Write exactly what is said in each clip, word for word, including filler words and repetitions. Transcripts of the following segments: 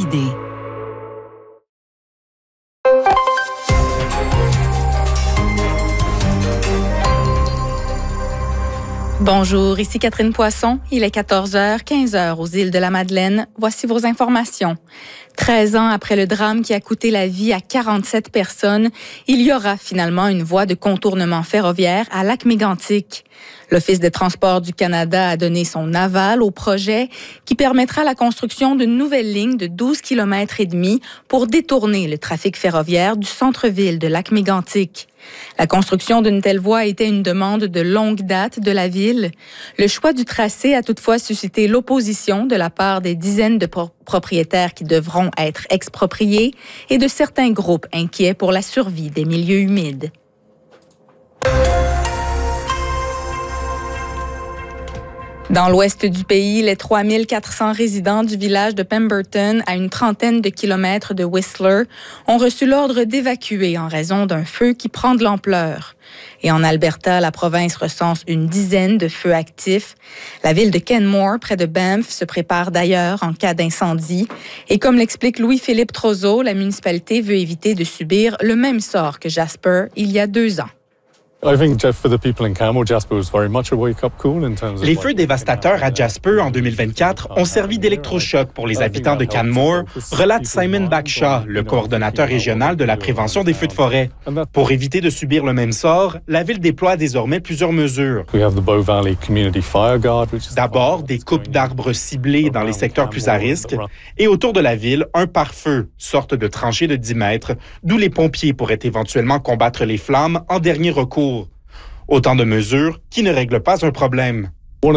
idée. Bonjour, ici Catherine Poisson. Il est quatorze heures, quinze heures aux îles de la Madeleine. Voici vos informations. treize ans après le drame qui a coûté la vie à quarante-sept personnes, il y aura finalement une voie de contournement ferroviaire à Lac-Mégantic. L'Office des transports du Canada a donné son aval au projet qui permettra la construction d'une nouvelle ligne de douze kilomètres et demi pour détourner le trafic ferroviaire du centre-ville de Lac-Mégantic. La construction d'une telle voie était une demande de longue date de la ville. Le choix du tracé a toutefois suscité l'opposition de la part des dizaines de pro- propriétaires qui devront être expropriés et de certains groupes inquiets pour la survie des milieux humides. Dans l'ouest du pays, les trois mille quatre cents résidents du village de Pemberton, à une trentaine de kilomètres de Whistler, ont reçu l'ordre d'évacuer en raison d'un feu qui prend de l'ampleur. Et en Alberta, la province recense une dizaine de feux actifs. La ville de Kenmore, près de Banff, se prépare d'ailleurs en cas d'incendie. Et comme l'explique Louis-Philippe Trozo, la municipalité veut éviter de subir le même sort que Jasper il y a deux ans. Les feux dévastateurs à Jasper en deux mille vingt-quatre ont servi d'électrochoc pour les habitants de Canmore, relate Simon Backshaw, le coordonnateur régional de la prévention des feux de forêt. Pour éviter de subir le même sort, la ville déploie désormais plusieurs mesures. D'abord, des coupes d'arbres ciblées dans les secteurs plus à risque et autour de la ville, un pare-feu, sorte de tranchée de dix mètres, d'où les pompiers pourraient éventuellement combattre les flammes en dernier recours. Autant de mesures qui ne règlent pas un problème.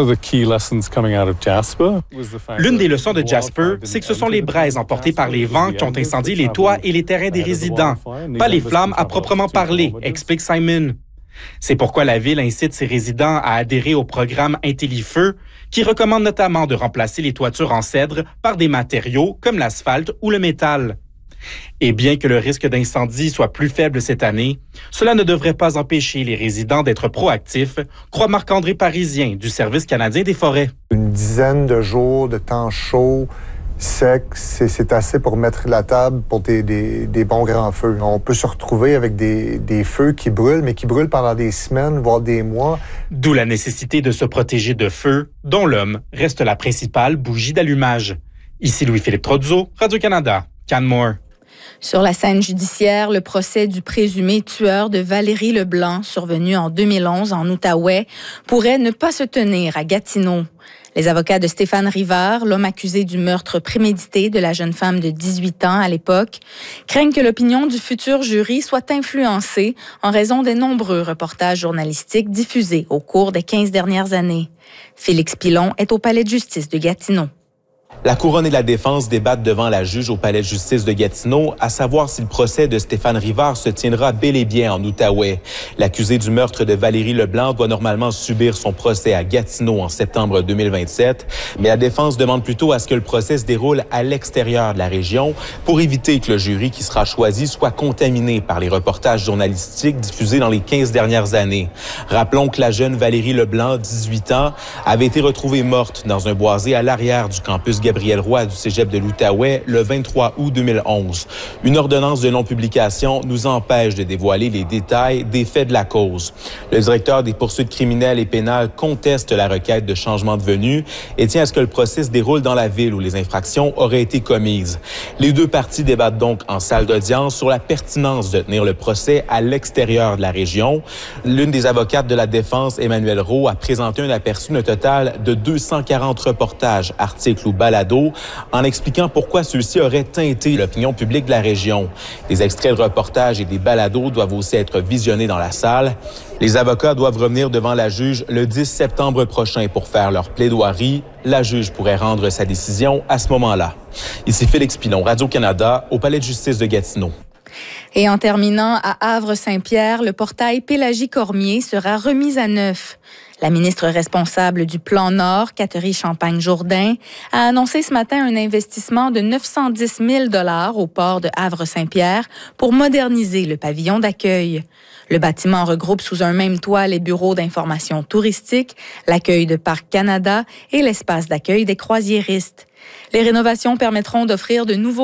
L'une des leçons de Jasper, c'est que ce sont les braises emportées par les vents qui ont incendié les toits et les terrains des résidents, pas les flammes à proprement parler, explique Simon. C'est pourquoi la ville incite ses résidents à adhérer au programme IntelliFeu, qui recommande notamment de remplacer les toitures en cèdre par des matériaux comme l'asphalte ou le métal. Et bien que le risque d'incendie soit plus faible cette année, cela ne devrait pas empêcher les résidents d'être proactifs, croit Marc-André Parisien du Service canadien des forêts. Une dizaine de jours de temps chaud, sec, c'est, c'est assez pour mettre la table pour des, des, des bons grands feux. On peut se retrouver avec des, des feux qui brûlent, mais qui brûlent pendant des semaines, voire des mois. D'où la nécessité de se protéger de feux, dont l'homme reste la principale bougie d'allumage. Ici Louis-Philippe Trodzo, Radio-Canada, Canmore. Sur la scène judiciaire, le procès du présumé tueur de Valérie Leblanc, survenu en deux mille onze en Outaouais, pourrait ne pas se tenir à Gatineau. Les avocats de Stéphane Rivard, l'homme accusé du meurtre prémédité de la jeune femme de dix-huit ans à l'époque, craignent que l'opinion du futur jury soit influencée en raison des nombreux reportages journalistiques diffusés au cours des quinze dernières années. Félix Pilon est au palais de justice de Gatineau. La couronne et la défense débattent devant la juge au palais de justice de Gatineau à savoir si le procès de Stéphane Rivard se tiendra bel et bien en Outaouais. L'accusé du meurtre de Valérie Leblanc doit normalement subir son procès à Gatineau en septembre deux mille vingt-sept, mais la défense demande plutôt à ce que le procès se déroule à l'extérieur de la région pour éviter que le jury qui sera choisi soit contaminé par les reportages journalistiques diffusés dans les quinze dernières années. Rappelons que la jeune Valérie Leblanc, dix-huit ans, avait été retrouvée morte dans un boisé à l'arrière du campus Gabriel Roy du cégep de l'Outaouais le vingt-trois août deux mille onze. Une ordonnance de non-publication nous empêche de dévoiler les détails des faits de la cause. Le directeur des poursuites criminelles et pénales conteste la requête de changement de venue et tient à ce que le procès se déroule dans la ville où les infractions auraient été commises. Les deux parties débattent donc en salle d'audience sur la pertinence de tenir le procès à l'extérieur de la région. L'une des avocates de la défense, Emmanuelle Roux, a présenté un aperçu d'un total de deux cent quarante reportages, articles ou balados en expliquant pourquoi ceux-ci auraient teinté l'opinion publique de la région. Des extraits de reportages et des balados doivent aussi être visionnés dans la salle. Les avocats doivent revenir devant la juge le dix septembre prochain pour faire leur plaidoirie. La juge pourrait rendre sa décision à ce moment-là. Ici Félix Pilon, Radio-Canada, au palais de justice de Gatineau. Et en terminant, à Havre-Saint-Pierre, le portail Pélagie-Cormier sera remis à neuf. La ministre responsable du Plan Nord, Catherine Champagne-Jourdain, a annoncé ce matin un investissement de neuf cent dix mille dollars au port de Havre-Saint-Pierre pour moderniser le pavillon d'accueil. Le bâtiment regroupe sous un même toit les bureaux d'information touristique, l'accueil de Parc Canada et l'espace d'accueil des croisiéristes. Les rénovations permettront d'offrir de nouveaux